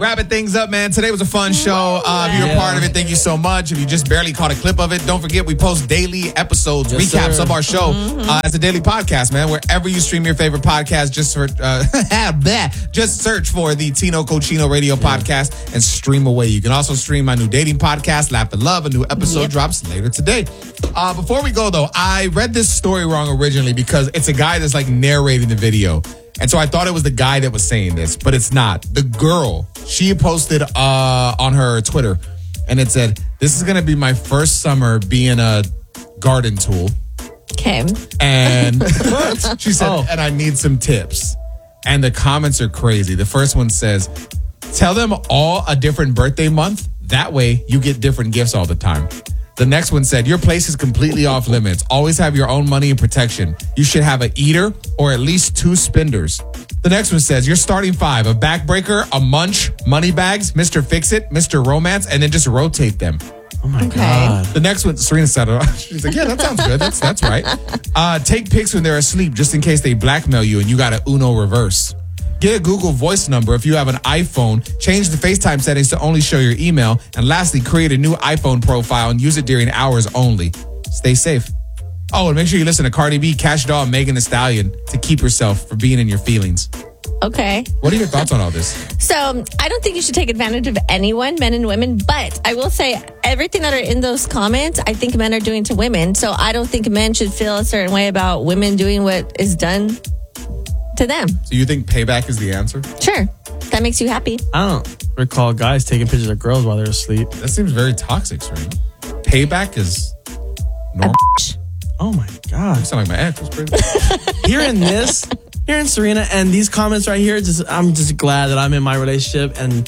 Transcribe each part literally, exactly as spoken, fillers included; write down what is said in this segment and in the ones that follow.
Wrapping things up, man. Today was a fun show. Uh, if you're a part of it, thank you so much. If you just barely caught a clip of it, don't forget we post daily episodes, yes, recaps sir. of our show mm-hmm. uh, as a daily podcast, man. Wherever you stream your favorite podcast, just for, uh, just search for the Tino Cochino Radio yeah. podcast and stream away. You can also stream my new dating podcast, Laugh and Love. A new episode yep. drops later today. Uh, before we go, though, I read this story wrong originally because it's a guy that's like narrating the video. And so I thought it was the guy that was saying this, but it's not. The girl, she posted uh, on her Twitter, and it said, "This is going to be my first summer being a garden tool." Okay. And she said, oh. and I need some tips. And the comments are crazy. The first one says, "Tell them all a different birthday month. That way you get different gifts all the time." The next one said, "Your place is completely off limits. Always have your own money and protection. You should have an eater or at least two spenders." The next one says, "You're starting five, a backbreaker, a munch, money bags, Mister Fix-It, Mister Romance, and then just rotate them." Oh my okay. God. The next one, Serena said, she's like, "Yeah, that sounds good. That's that's right." Uh, take pics when they're asleep just in case they blackmail you and you got an Uno reverse. Get a Google Voice number if you have an iPhone. Change the FaceTime settings to only show your email. And lastly, create a new iPhone profile and use it during hours only. Stay safe. Oh, and make sure you listen to Cardi B, Cash Doll, and Megan Thee Stallion to keep yourself from being in your feelings. Okay. What are your thoughts on all this? So, I don't think you should take advantage of anyone, men and women, but I will say everything that are in those comments, I think men are doing to women. So, I don't think men should feel a certain way about women doing what is done to them. So you think payback is the answer? Sure. That makes you happy. I don't recall guys taking pictures of girls while they're asleep. That seems very toxic, Serena. Payback is normal. Oh my God. You sound like my ex. That's crazy. Hearing this, hearing Serena and these comments right here, just I'm just glad that I'm in my relationship, and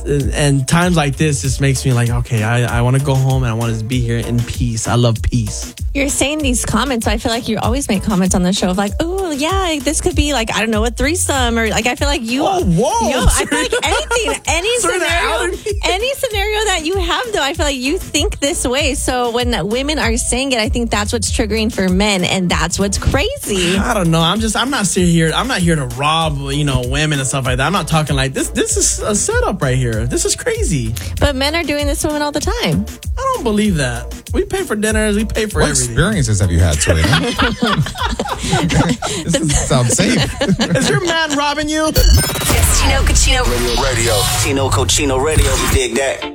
and times like this just makes me like, okay, I, I want to go home and I want to be here in peace. I love peace. You're saying these comments, I feel like you always make comments on the show of like, oh, yeah, this could be like, I don't know, a threesome, or like, I feel like you, oh, whoa, yo, I feel like anything, any scenario, any scenario that you have, though, I feel like you think this way. So when women are saying it, I think that's what's triggering for men, and that's what's crazy. I don't know. I'm just, I'm not here, I'm not here to rob, you know, women and stuff like that. I'm not talking like this. This is a setup right here. This is crazy. But men are doing this to women all the time. I don't believe that. We pay for dinners. We pay for what everything. What experiences have you had, Serena? This doesn't sound safe. Is your man robbing you? It's Tino Cochino Radio. Radio. Tino Cochino Radio. You dig that?